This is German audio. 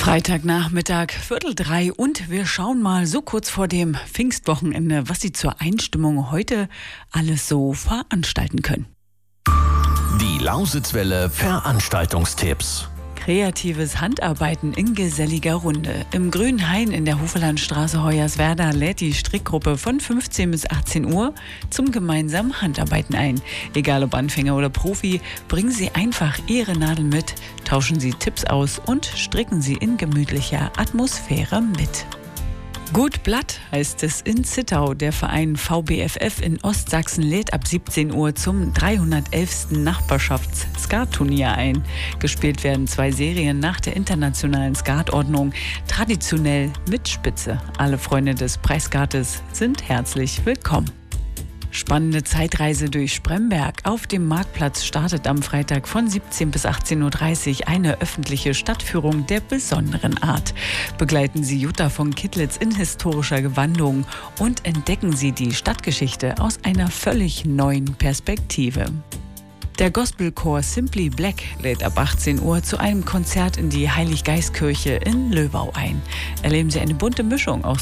Freitagnachmittag, 2:45 und wir schauen mal so kurz vor dem Pfingstwochenende, was Sie zur Einstimmung heute alles so veranstalten können. Die Lausitzwelle Veranstaltungstipps. Kreatives Handarbeiten in geselliger Runde. Im Grünen Hain in der Hofelandstraße Hoyerswerda lädt die Strickgruppe von 15 bis 18 Uhr zum gemeinsamen Handarbeiten ein. Egal ob Anfänger oder Profi, bringen Sie einfach Ihre Nadeln mit, tauschen Sie Tipps aus und stricken Sie in gemütlicher Atmosphäre mit. Gut Blatt heißt es in Zittau. Der Verein VBFF in Ostsachsen lädt ab 17 Uhr zum 311. Nachbarschafts-Skat-Turnier ein. Gespielt werden 2 Serien nach der internationalen Skatordnung, traditionell mit Spitze. Alle Freunde des Preisskates sind herzlich willkommen. Spannende Zeitreise durch Spremberg. Auf dem Marktplatz startet am Freitag von 17 bis 18:30 Uhr eine öffentliche Stadtführung der besonderen Art. Begleiten Sie Jutta von Kittlitz in historischer Gewandung und entdecken Sie die Stadtgeschichte aus einer völlig neuen Perspektive. Der Gospelchor Simply Black lädt ab 18 Uhr zu einem Konzert in die Heiliggeistkirche in Löbau ein. Erleben Sie eine bunte Mischung aus